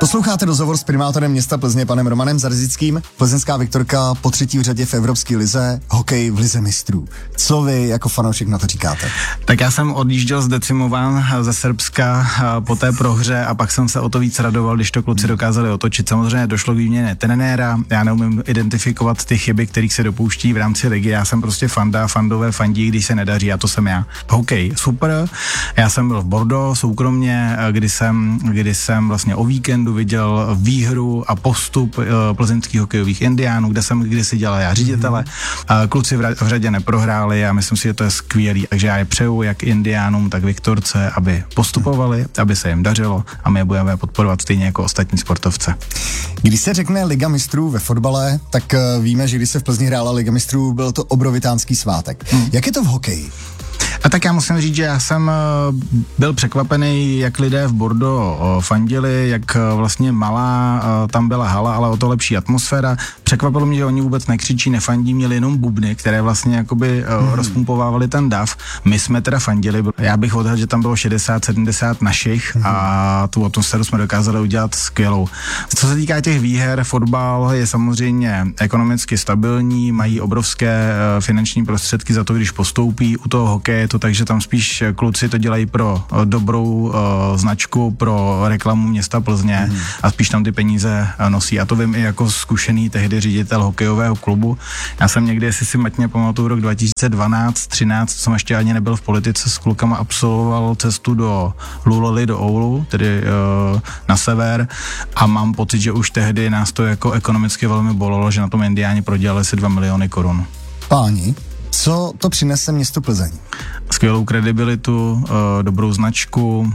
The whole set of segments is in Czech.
Posloucháte rozhovor s primátorem města Plzně, panem Romanem Zarzickým. Plzeňská Viktorka po 3. v řadě v Evropské lize, hokej v lize mistrů. Co vy jako fanoušek na to říkáte? Tak já jsem odjížděl zdecimován ze Srbska po té prohře a pak jsem se o to víc radoval, když to kluci dokázali otočit. Samozřejmě došlo k výměně trenéra, já neumím identifikovat ty chyby, kterých se dopouští v rámci ligy. Já jsem prostě fandové fandí, když se nedaří, a to jsem já. Hokej, super. Já jsem byl v Bordeaux soukromně, kdy jsem vlastně o víkendu viděl výhru a postup plzeňských hokejových indiánů, kde jsem kdysi dělal já ředitele. Kluci v řadě neprohráli a myslím si, že to je skvělý. Takže já je přeju jak indiánům, tak Viktorce, aby postupovali, aby se jim dařilo a my je budeme podporovat stejně jako ostatní sportovce. Když se řekne Liga mistrů ve fotbale, tak víme, že když se v Plzni hrála Liga mistrů, byl to obrovitánský svátek. Jak je to v hokeji? A tak já musím říct, že já jsem byl překvapený, jak lidé v Bordeaux fandili, jak vlastně malá tam byla hala, ale o to lepší atmosféra. Překvapilo mě, že oni vůbec nekřičí, nefandí, měli jenom bubny, které vlastně jakoby rozpumpovávaly ten dav. My jsme teda fandili, já bych odhadl, že tam bylo 60-70 našich a tu atmosféru jsme dokázali udělat skvělou. Co se týká těch výher, fotbal je samozřejmě ekonomicky stabilní, mají obrovské finanční prostředky za to, když postoupí. U toho hokeje je to tak, že tam spíš kluci to dělají pro dobrou značku, pro reklamu města Plzně a spíš tam ty peníze nosí. A to vím i jako zkušený tehdy ředitel hokejového klubu. Já jsem někdy, jestli si matně pamatuju, rok 2012-13, jsem ještě ani nebyl v politice, s klukama absolvoval cestu do Luloli, do Oulu, tedy na sever, a mám pocit, že už tehdy nás to jako ekonomicky velmi bolelo, že na tom indiáni prodělali si 2 miliony korun. Páni, co to přinese městu Plzeň? Skvělou kredibilitu, dobrou značku,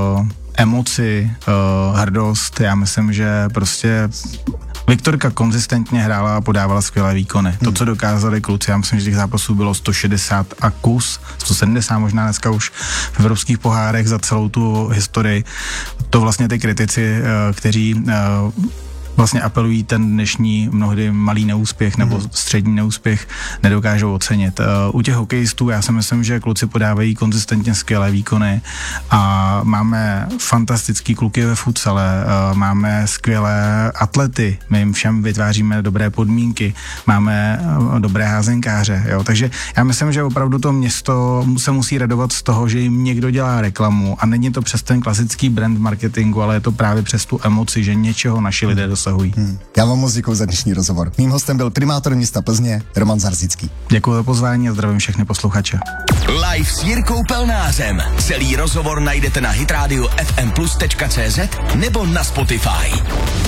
emoci, hrdost. Já myslím, že prostě Viktorka konzistentně hrála a podávala skvělé výkony. To, co dokázali kluci, já myslím, že těch zápasů bylo 160 a kus, 170 možná dneska už v evropských pohárech za celou tu historii. To vlastně ty kritici, kteří vlastně apelují ten dnešní mnohdy malý neúspěch nebo střední neúspěch, nedokážou ocenit. U těch hokejistů já si myslím, že kluci podávají konzistentně skvělé výkony a máme fantastický kluky ve futsale, máme skvělé atlety, my jim všem vytváříme dobré podmínky, máme dobré házenkáře, jo? Takže já myslím, že opravdu to město se musí radovat z toho, že jim někdo dělá reklamu a není to přes ten klasický brand marketingu, ale je to právě přes tu emoci, že něčeho naši lidé dosahují. Já vám moc děkuji za dnešní rozhovor. Mým hostem byl primátor města Plzně Roman Zarzický. Děkuji za pozvání a zdravím všechny posluchače. Live s Jirkou Pelnářem. Celý rozhovor najdete na hitradio fmplus.cz nebo na Spotify.